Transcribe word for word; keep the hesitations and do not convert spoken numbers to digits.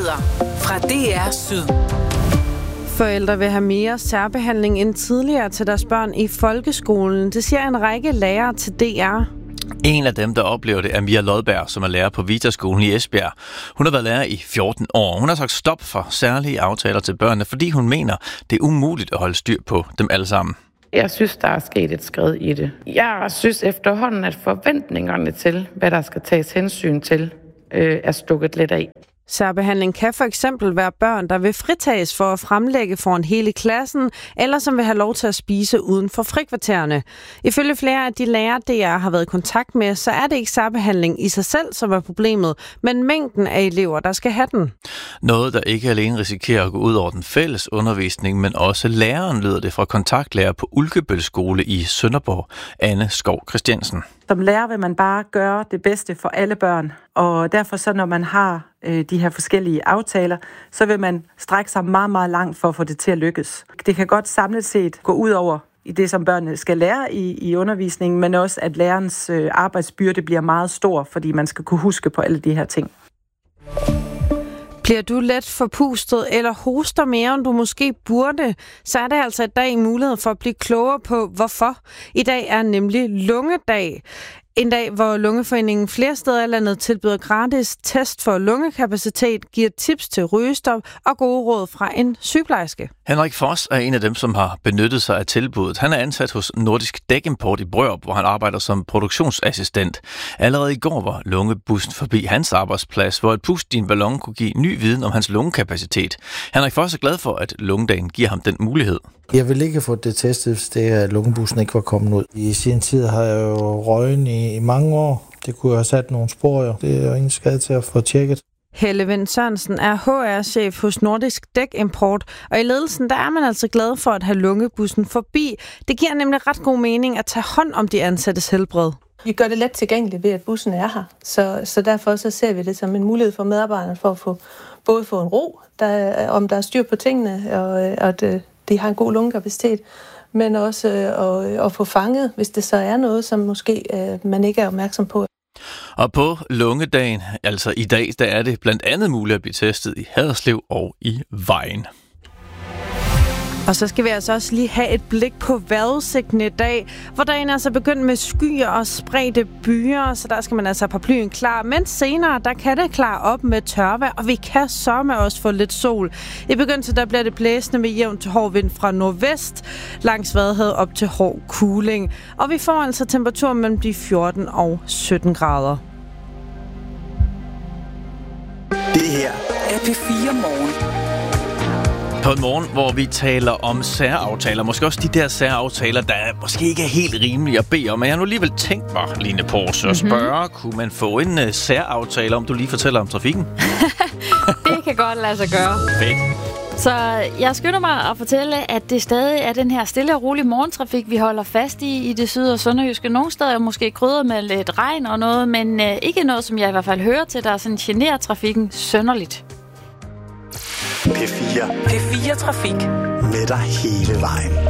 Nyheder fra D R Syd. Forældre vil have mere særbehandling end tidligere til deres børn i folkeskolen. Det siger en række lærere til D R. En af dem, der oplever det, er Mia Lodberg, som er lærer på Vitaskolen i Esbjerg. Hun har været lærer i fjorten år. Hun har sagt stop for særlige aftaler til børnene, fordi hun mener, det er umuligt at holde styr på dem alle sammen. Jeg synes, der er sket et skridt i det. Jeg synes efterhånden, at forventningerne til, hvad der skal tages hensyn til, øh, er stukket lidt af. Særbehandling kan for eksempel være børn, der vil fritages for at fremlægge foran hele klassen, eller som vil have lov til at spise uden for frikvartererne. Ifølge flere af de lærere, D R har været i kontakt med, så er det ikke særbehandling i sig selv, som er problemet, men mængden af elever, der skal have den. Noget, der ikke alene risikerer at gå ud over den fælles undervisning, men også læreren, lyder det fra kontaktlærer på Ulkebøl Skole i Sønderborg, Anne Skov Christiansen. Som lærer vil man bare gøre det bedste for alle børn, og derfor så når man har øh, de her forskellige aftaler, så vil man strække sig meget, meget langt for at få det til at lykkes. Det kan godt samlet set gå ud over i det, som børnene skal lære i, i undervisningen, men også at lærerens øh, arbejdsbyrde bliver meget stor, fordi man skal kunne huske på alle de her ting. Bliver du let forpustet eller hoster mere, end du måske burde, så er det altså i dag mulighed for at blive klogere på, hvorfor. I dag er nemlig lungedag. En dag, hvor Lungeforeningen flere steder i landet tilbyder gratis test for lungekapacitet, giver tips til rygestop og gode råd fra en sygeplejerske. Henrik Foss er en af dem, som har benyttet sig af tilbuddet. Han er ansat hos Nordisk Dækimport i Brørup, hvor han arbejder som produktionsassistent. Allerede i går var lungebussen forbi hans arbejdsplads, hvor et pust i en ballon kunne give ny viden om hans lungekapacitet. Henrik Foss er glad for, at lungedagen giver ham den mulighed. Jeg ville ikke få det testet, hvis det er, at lungebussen ikke var kommet ud. I sin tid har jeg jo røgen i, i mange år. Det kunne jeg have sat nogle spor, jo. Det er jo ingen skade til at få tjekket. Helle Vind Sørensen er H R-chef hos Nordisk Dækimport, og i ledelsen der er man altså glad for at have lungebussen forbi. Det giver nemlig ret god mening at tage hånd om de ansattes helbred. Vi gør det let tilgængeligt ved, at bussen er her, så, så derfor så ser vi det som en mulighed for medarbejderne for at få både få en ro, der, om der er styr på tingene, og, og at de har en god lungekapacitet, men også at, at få fanget, hvis det så er noget, som måske man ikke er opmærksom på. Og på lungedagen, altså i dag, der er det blandt andet muligt at blive testet i Haderslev og i Vejen. Og så skal vi altså også lige have et blik på vejrudsigten i dag, hvor dagen er altså begyndt med skyer og spredte byer, så der skal man altså have paraplyen klar. Men senere, der kan det klare op med tørvejr, og vi kan sørme også få lidt sol. I begyndelsen, der bliver det blæsende med jævn til hård vind fra nordvest, langs Vadehavet op til hård kuling. Og vi får altså temperaturer mellem de fjorten og sytten grader. Det her er P fire Morgen. På en morgen, hvor vi taler om særaftaler. Måske også de der særaftaler, der måske ikke er helt rimelige at bede om. Men jeg har nu alligevel tænkt mig, Line Porsche, at spørge, mm-hmm. kunne man få en uh, særaftale, om du lige fortæller om trafikken? Det kan godt lade sig gøre. Fedt. Så jeg skynder mig at fortælle, at det stadig er den her stille og rolige morgentrafik, vi holder fast i i det syd- og sønderjyske. Nogle steder er måske krydret med lidt regn og noget, men uh, ikke noget, som jeg i hvert fald hører til, der sådan generer trafikken sønderligt. P fire. P fire Trafik. Med dig hele vejen.